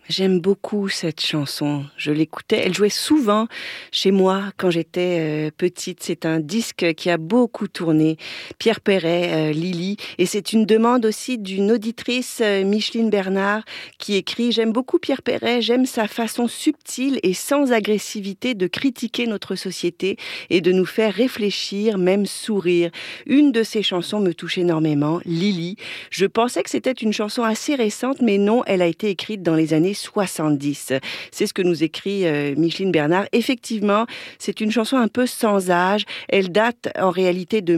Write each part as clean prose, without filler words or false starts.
J'aime beaucoup cette chanson. Je l'écoutais, elle jouait souvent chez moi quand j'étais petite. C'est un disque qui a beaucoup tourné. Pierre Perret, Lily. Et c'est une demande aussi d'une auditrice, Micheline Bernard, qui écrit: J'aime beaucoup Pierre Perret, j'aime sa façon subtile et sans agressivité de critiquer notre société et de nous faire réfléchir, même sourire. Une de ses chansons me touche énormément, Lily. Je pensais que c'était une chanson assez récente, mais non, elle a été écrite dans les années 70. C'est ce que nous écrit Micheline Bernard. Effectivement, c'est une chanson un peu sans âge. Elle date en réalité de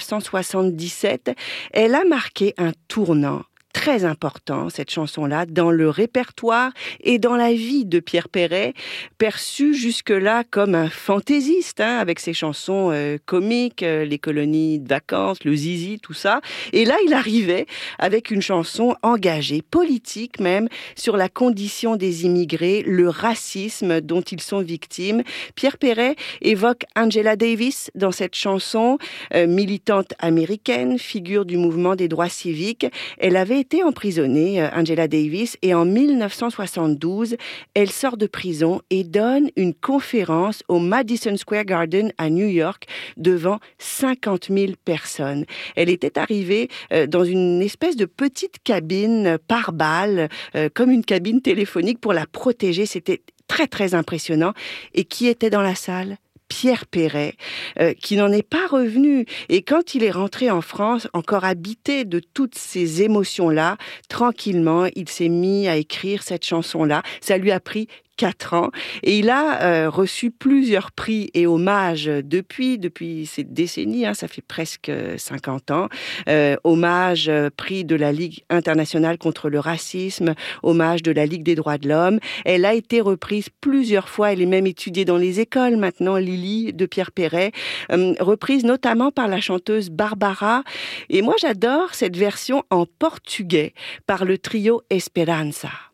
1977. Elle a marqué un tournant très important, cette chanson-là, dans le répertoire et dans la vie de Pierre Perret, perçu jusque-là comme un fantaisiste, avec ses chansons comiques, les colonies de vacances, le zizi, tout ça. Et là, il arrivait avec une chanson engagée, politique même, sur la condition des immigrés, le racisme dont ils sont victimes. Pierre Perret évoque Angela Davis dans cette chanson, militante américaine, figure du mouvement des droits civiques. Elle avait été emprisonnée, Angela Davis, et en 1972, elle sort de prison et donne une conférence au Madison Square Garden à New York devant 50 000 personnes. Elle était arrivée dans une espèce de petite cabine par balle, comme une cabine téléphonique pour la protéger. C'était très très impressionnant. Et qui était dans la salle ? Pierre Perret, qui n'en est pas revenu. Et quand il est rentré en France, encore habité de toutes ces émotions-là, tranquillement, il s'est mis à écrire cette chanson-là. Ça lui a pris 4 ans. Et il a reçu plusieurs prix et hommages depuis cette décennie, ça fait presque 50 ans. Hommage, prix de la Ligue internationale contre le racisme, hommage de la Ligue des droits de l'homme. Elle a été reprise plusieurs fois, elle est même étudiée dans les écoles maintenant, Lily de Pierre Perret, reprise notamment par la chanteuse Barbara. Et moi j'adore cette version en portugais par le trio Esperança.